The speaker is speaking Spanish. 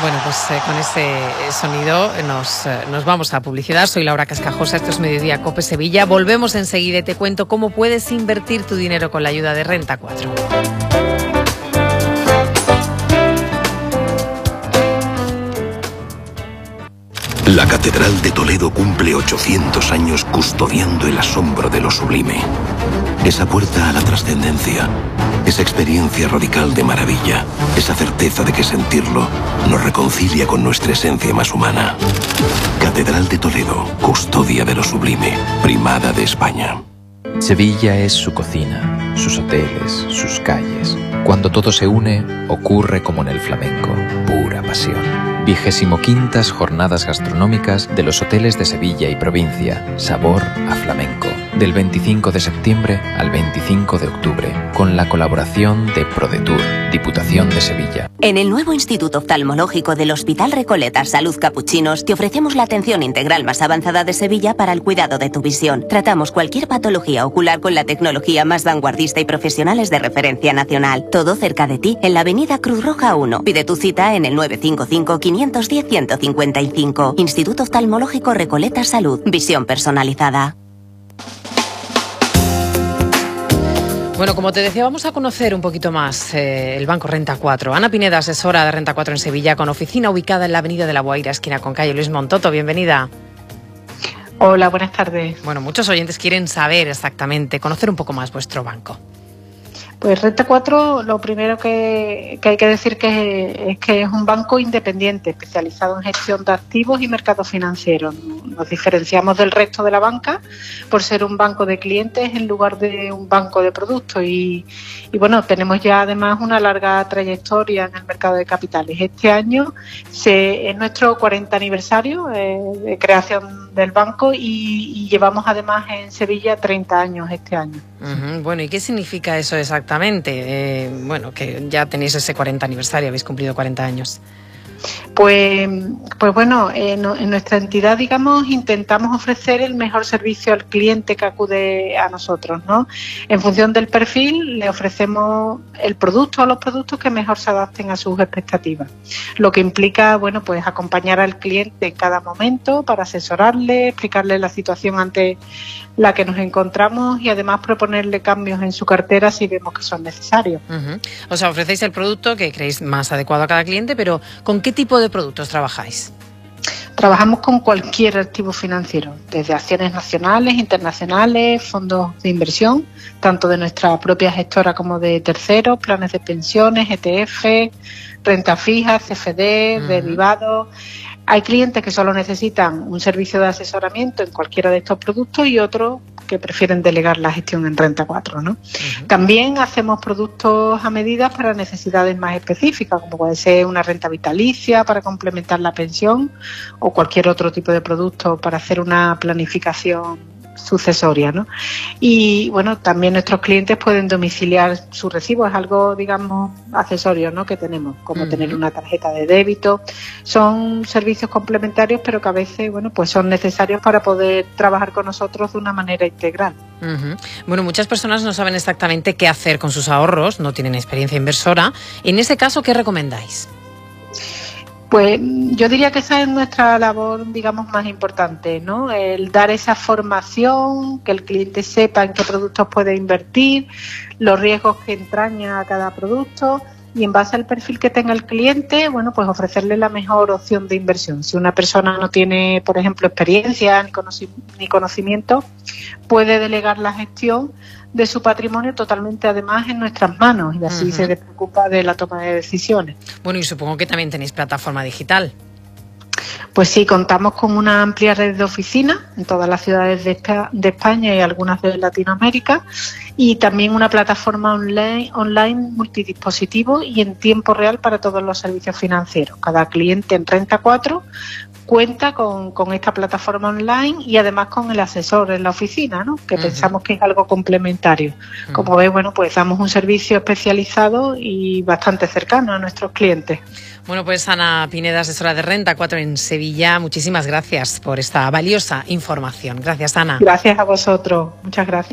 Bueno, pues con ese sonido nos vamos a publicidad. Soy Laura Cascajosa, esto es Mediodía COPE Sevilla. Volvemos enseguida y te cuento cómo puedes invertir tu dinero con la ayuda de Renta 4. La Catedral de Toledo cumple 800 años custodiando el asombro de lo sublime. Esa puerta a la trascendencia, esa experiencia radical de maravilla, esa certeza de que sentirlo nos reconcilia con nuestra esencia más humana. Catedral de Toledo, custodia de lo sublime, primada de España. Sevilla es su cocina, sus hoteles, sus calles. Cuando todo se une, ocurre como en el flamenco, pura pasión. 25ª Jornadas Gastronómicas de los Hoteles de Sevilla y Provincia, sabor a flamenco. Del 25 de septiembre al 25 de octubre, con la colaboración de ProDetour, Diputación de Sevilla. En el nuevo Instituto Oftalmológico del Hospital Recoletas Salud Capuchinos te ofrecemos la atención integral más avanzada de Sevilla para el cuidado de tu visión. Tratamos cualquier patología ocular con la tecnología más vanguardista y profesionales de referencia nacional. Todo cerca de ti, en la avenida Cruz Roja 1. Pide tu cita en el 955-510-155. Instituto Oftalmológico Recoletas Salud. Visión personalizada. Bueno, como te decía, vamos a conocer un poquito más el Banco Renta 4. Ana Pineda, asesora de Renta 4 en Sevilla, con oficina ubicada en la avenida de la Boaira, esquina con calle Luis Montoto. Bienvenida. Hola, buenas tardes. Bueno, muchos oyentes quieren saber exactamente, conocer un poco más vuestro banco. Pues Renta 4, lo primero que hay que decir es que es un banco independiente, especializado en gestión de activos y mercados financieros. Nos diferenciamos del resto de la banca por ser un banco de clientes en lugar de un banco de productos. Y bueno, tenemos ya además una larga trayectoria en el mercado de capitales. Este año es nuestro 40 aniversario de creación del banco y llevamos además en Sevilla 30 años este año. Bueno, ¿y qué significa eso exactamente? Bueno, que ya tenéis ese 40 aniversario, habéis cumplido 40 años. Pues bueno, en nuestra entidad, digamos, intentamos ofrecer el mejor servicio al cliente que acude a nosotros, ¿no? En función del perfil, le ofrecemos el producto o los productos que mejor se adapten a sus expectativas. Lo que implica, bueno, pues acompañar al cliente en cada momento para asesorarle, explicarle la situación ante la que nos encontramos y además proponerle cambios en su cartera si vemos que son necesarios. O sea, ofrecéis el producto que creéis más adecuado a cada cliente, pero ¿con qué tipo de productos trabajáis? Trabajamos con cualquier activo financiero, desde acciones nacionales, internacionales, fondos de inversión, tanto de nuestra propia gestora como de terceros, planes de pensiones, ETF, renta fija, CFD, derivados. Hay clientes que solo necesitan un servicio de asesoramiento en cualquiera de estos productos y otros que prefieren delegar la gestión en Renta 4, ¿no? También hacemos productos a medida para necesidades más específicas, como puede ser una renta vitalicia para complementar la pensión o cualquier otro tipo de producto para hacer una planificación sucesoria, ¿no? Y bueno, también nuestros clientes pueden domiciliar su recibo, es algo, digamos, accesorio, ¿no?, que tenemos, como tener una tarjeta de débito. Son servicios complementarios, pero que a veces, bueno, pues son necesarios para poder trabajar con nosotros de una manera integral. Bueno, muchas personas no saben exactamente qué hacer con sus ahorros, no tienen experiencia inversora. En ese caso, ¿qué recomendáis? Pues yo diría que esa es nuestra labor, digamos, más importante, ¿no? El dar esa formación, que el cliente sepa en qué productos puede invertir, los riesgos que entraña a cada producto y en base al perfil que tenga el cliente, bueno, pues ofrecerle la mejor opción de inversión. Si una persona no tiene, por ejemplo, experiencia ni conocimiento, puede delegar la gestión de su patrimonio totalmente, además, en nuestras manos y así se preocupa de la toma de decisiones. Bueno, y supongo que también tenéis plataforma digital. Pues sí, contamos con una amplia red de oficinas en todas las ciudades de España y algunas de Latinoamérica y también una plataforma online multidispositivo y en tiempo real para todos los servicios financieros. Cada cliente en Renta 4 cuenta con esta plataforma online y además con el asesor en la oficina, ¿no?, que pensamos que es algo complementario. Como ves, bueno, pues damos un servicio especializado y bastante cercano a nuestros clientes. Bueno, pues Ana Pineda, asesora de Renta 4 en Sevilla, muchísimas gracias por esta valiosa información. Gracias, Ana. Gracias a vosotros. Muchas gracias.